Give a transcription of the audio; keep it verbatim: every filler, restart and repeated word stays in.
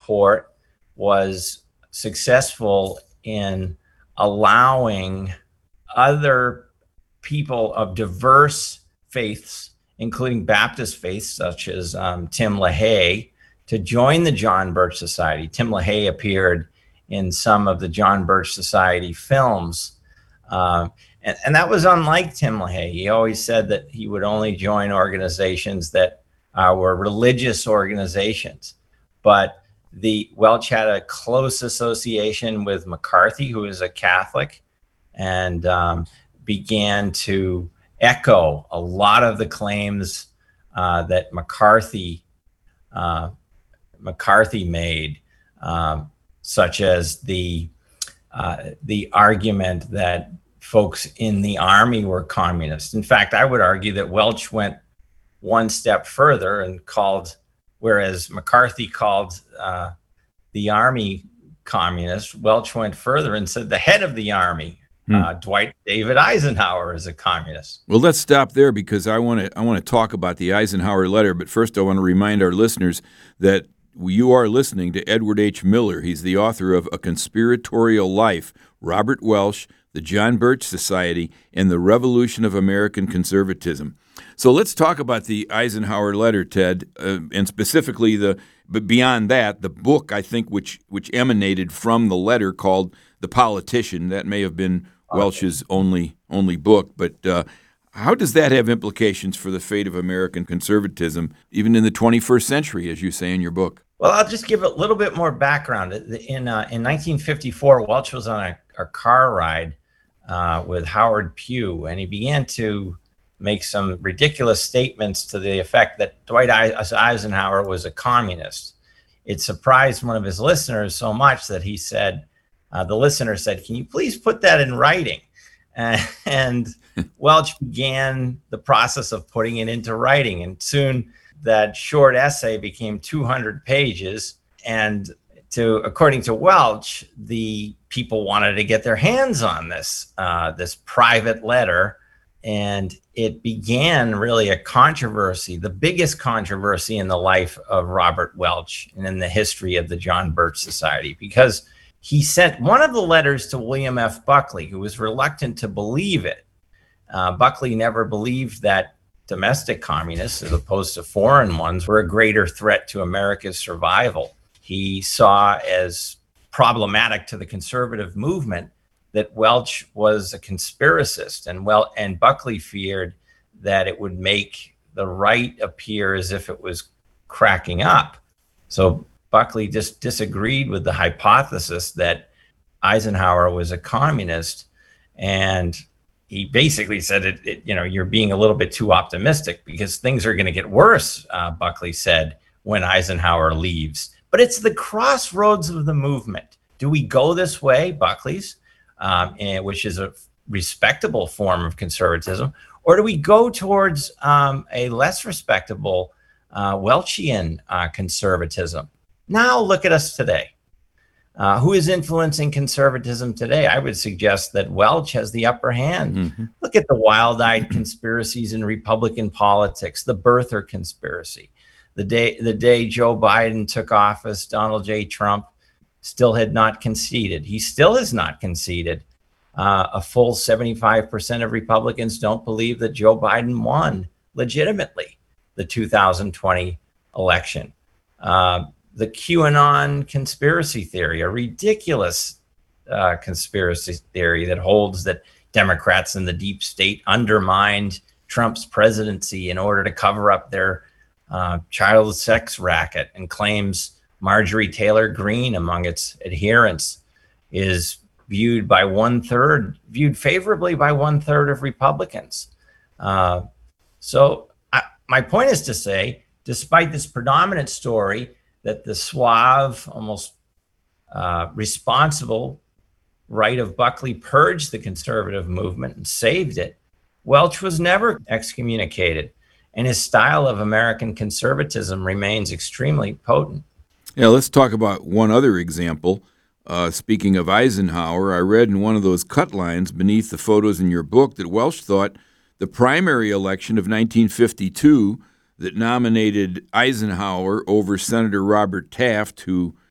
report was successful in allowing other people of diverse faiths, including Baptist faiths such as um, Tim LaHaye, to join the John Birch Society. Tim LaHaye appeared in some of the John Birch Society films. Uh, and, and that was unlike Tim LaHaye. He always said that he would only join organizations that uh, were religious organizations. But the Welch had a close association with McCarthy, who is a Catholic, and um, began to echo a lot of the claims uh, that McCarthy uh, McCarthy made, um, such as the uh, the argument that folks in the Army were communists. In fact, I would argue that Welch went one step further and called, whereas McCarthy called uh, the Army communist, Welch went further and said the head of the Army, hmm. uh, Dwight David Eisenhower, is a communist. Well, let's stop there because I want to I want to talk about the Eisenhower letter. But first, I want to remind our listeners that you are listening to Edward H. Miller. He's the author of A Conspiratorial Life, Robert Welch, the John Birch Society, and the Revolution of American Conservatism. So let's talk about the Eisenhower letter, Ted, uh, and specifically the, but beyond that, the book, I think, which which emanated from the letter called The Politician. That may have been Welch's only only book, but uh, how does that have implications for the fate of American conservatism, even in the twenty-first century, as you say in your book? Well, I'll just give a little bit more background. In uh, in nineteen fifty-four, Welch was on a, a car ride uh, with Howard Pugh, and he began to make some ridiculous statements to the effect that Dwight Eisenhower was a communist. It surprised one of his listeners so much that he said, uh, the listener said, "Can you please put that in writing?" Uh, and Welch began the process of putting it into writing, and soon that short essay became two hundred pages. And to, according to Welch, the people wanted to get their hands on this, uh, this private letter. And it began really a controversy, the biggest controversy in the life of Robert Welch and in the history of the John Birch Society, because he sent one of the letters to William F. Buckley, who was reluctant to believe it. Uh, Buckley never believed that domestic communists, as opposed to foreign ones, were a greater threat to America's survival. He saw as problematic to the conservative movement that Welch was a conspiracist, and well, and Buckley feared that it would make the right appear as if it was cracking up. So Buckley just disagreed with the hypothesis that Eisenhower was a communist, and he basically said, it, it, you know, you're being a little bit too optimistic because things are going to get worse, uh, Buckley said, when Eisenhower leaves. But it's the crossroads of the movement. Do we go this way, Buckley's, um, and, which is a respectable form of conservatism, or do we go towards um, a less respectable uh, Welchian uh, conservatism? Now look at us today. Uh, who is influencing conservatism today? I would suggest that Welch has the upper hand. Mm-hmm. Look at the wild-eyed conspiracies in Republican politics, the birther conspiracy. The day, the day Joe Biden took office, Donald J. Trump still had not conceded. He still has not conceded. Uh, a full seventy-five percent of Republicans don't believe that Joe Biden won legitimately the two thousand twenty election. Uh, the QAnon conspiracy theory, a ridiculous uh, conspiracy theory that holds that Democrats and the deep state undermined Trump's presidency in order to cover up their uh, child sex racket, and claims Marjorie Taylor Greene among its adherents is viewed by one third, viewed favorably by one third of Republicans. Uh, so I, my point is to say, despite this predominant story that the suave, almost uh, responsible right of Buckley purged the conservative movement and saved it, Welch was never excommunicated, and his style of American conservatism remains extremely potent. Yeah, let's talk about one other example. Uh, speaking of Eisenhower, I read in one of those cut lines beneath the photos in your book that Welch thought the primary election of nineteen fifty-two that nominated Eisenhower over Senator Robert Taft, who